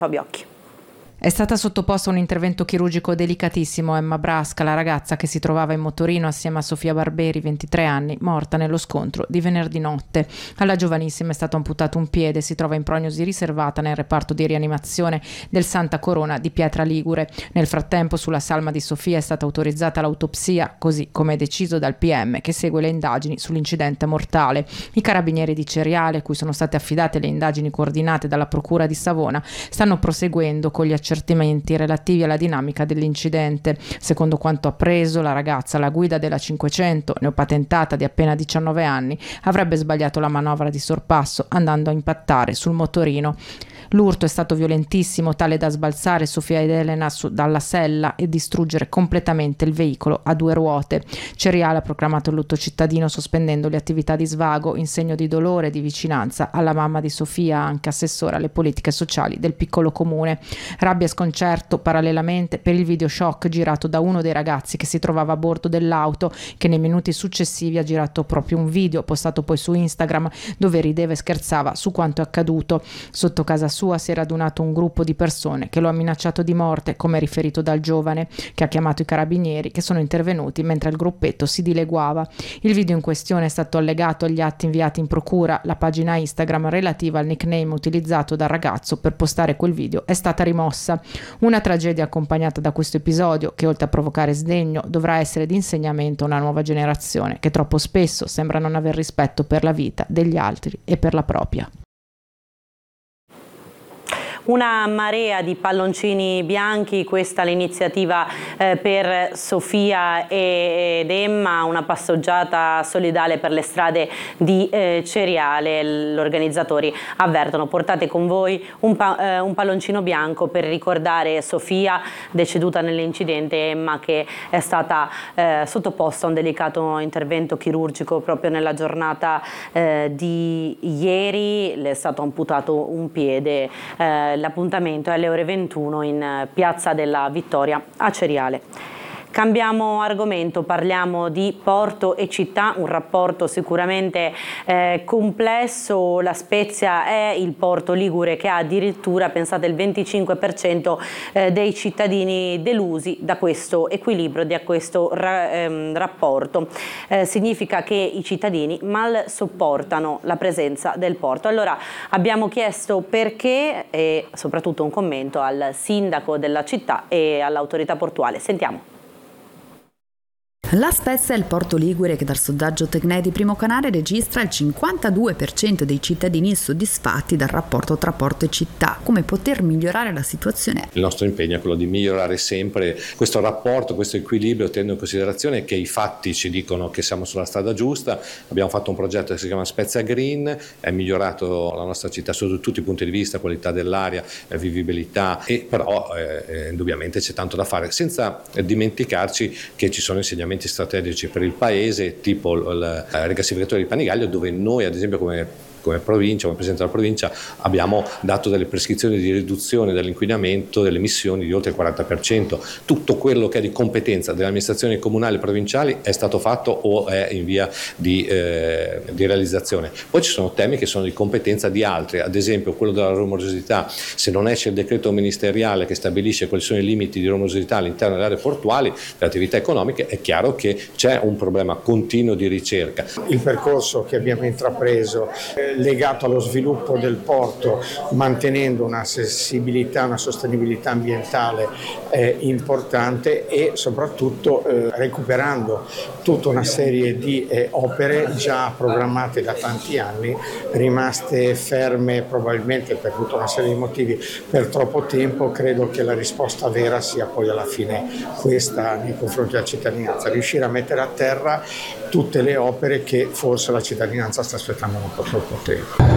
Fabiocchi. È stata sottoposta a un intervento chirurgico delicatissimo Emma Brasca, la ragazza che si trovava in motorino assieme a Sofia Barberi, 23 anni, morta nello scontro di venerdì notte. Alla giovanissima è stato amputato un piede, si trova in prognosi riservata nel reparto di rianimazione del Santa Corona di Pietra Ligure. Nel frattempo sulla salma di Sofia è stata autorizzata l'autopsia, così come deciso dal PM che segue le indagini sull'incidente mortale. I carabinieri di Ceriale, cui sono state affidate le indagini coordinate dalla Procura di Savona, stanno proseguendo con gli accertamenti relativi alla dinamica dell'incidente. Secondo quanto appreso, la ragazza alla guida della 500, neopatentata di appena 19 anni, avrebbe sbagliato la manovra di sorpasso andando a impattare sul motorino. L'urto è stato violentissimo, tale da sbalzare Sofia ed Elena dalla sella e distruggere completamente il veicolo a 2 ruote. Ceriale ha proclamato il lutto cittadino sospendendo le attività di svago in segno di dolore e di vicinanza alla mamma di Sofia, anche assessora alle politiche sociali del piccolo comune. Rabbia e sconcerto parallelamente per il video shock girato da uno dei ragazzi che si trovava a bordo dell'auto, che nei minuti successivi ha girato proprio un video postato poi su Instagram dove rideva e scherzava su quanto è accaduto. Sotto casa sua si è radunato un gruppo di persone che lo ha minacciato di morte, come riferito dal giovane, che ha chiamato i carabinieri, che sono intervenuti mentre il gruppetto si dileguava. Il video in questione è stato allegato agli atti inviati in procura. La pagina Instagram relativa al nickname utilizzato dal ragazzo per postare quel video è stata rimossa. Una tragedia accompagnata da questo episodio che, oltre a provocare sdegno, dovrà essere di insegnamento a una nuova generazione che troppo spesso sembra non aver rispetto per la vita degli altri e per la propria. Una marea di palloncini bianchi, questa è l'iniziativa per Sofia ed Emma, una passeggiata solidale per le strade di Ceriale. Gli organizzatori avvertono: portate con voi un palloncino bianco per ricordare Sofia, deceduta nell'incidente, e Emma, che è stata sottoposta a un delicato intervento chirurgico proprio nella giornata di ieri. Le è stato amputato un piede. L'appuntamento è alle ore 21 in Piazza della Vittoria a Ceriale. Cambiamo argomento, parliamo di porto e città, un rapporto sicuramente complesso. La Spezia è il porto ligure che ha addirittura, pensate, il 25% dei cittadini delusi da questo equilibrio, da questo rapporto. Significa che i cittadini mal sopportano la presenza del porto. Allora abbiamo chiesto perché e soprattutto un commento al sindaco della città e all'autorità portuale. Sentiamo. La Spezia è il porto ligure che dal sondaggio Tecne di Primo Canale registra il 52% dei cittadini insoddisfatti dal rapporto tra porto e città. Come poter migliorare la situazione? Il nostro impegno è quello di migliorare sempre questo rapporto, questo equilibrio, tenendo in considerazione che i fatti ci dicono che siamo sulla strada giusta. Abbiamo fatto un progetto che si chiama Spezia Green, è migliorato la nostra città sotto tutti i punti di vista, qualità dell'aria, vivibilità, e però indubbiamente c'è tanto da fare, senza dimenticarci che ci sono insegnamenti strategici per il paese, tipo il rigassificatore di Panigaglio, dove noi ad esempio come provincia, come presidente della provincia, abbiamo dato delle prescrizioni di riduzione dell'inquinamento, delle emissioni di oltre il 40%. Tutto quello che è di competenza delle amministrazioni comunali e provinciali è stato fatto o è in via di realizzazione. Poi ci sono temi che sono di competenza di altri, ad esempio quello della rumorosità. Se non esce il decreto ministeriale che stabilisce quali sono i limiti di rumorosità all'interno delle aree portuali, delle attività economiche, è chiaro che c'è un problema continuo di ricerca. Il percorso che abbiamo intrapreso legato allo sviluppo del porto, mantenendo una sensibilità, una sostenibilità ambientale importante, e soprattutto recuperando tutta una serie di opere già programmate da tanti anni, rimaste ferme probabilmente per tutta una serie di motivi per troppo tempo. Credo che la risposta vera sia poi alla fine questa nei confronti della cittadinanza: riuscire a mettere a terra tutte le opere che forse la cittadinanza sta aspettando un po' troppo tempo.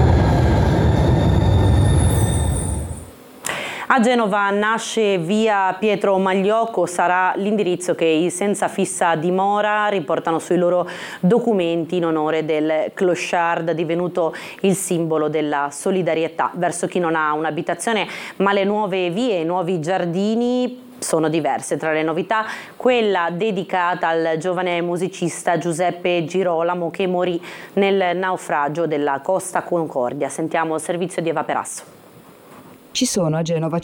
A Genova nasce via Pietro Magliocco, sarà l'indirizzo che i senza fissa dimora riportano sui loro documenti in onore del clochard, divenuto il simbolo della solidarietà verso chi non ha un'abitazione, ma le nuove vie, i nuovi giardini sono diverse. Tra le novità, quella dedicata al giovane musicista Giuseppe Girolamo, che morì nel naufragio della Costa Concordia. Sentiamo il servizio di Eva Perasso. Ci sono a Genova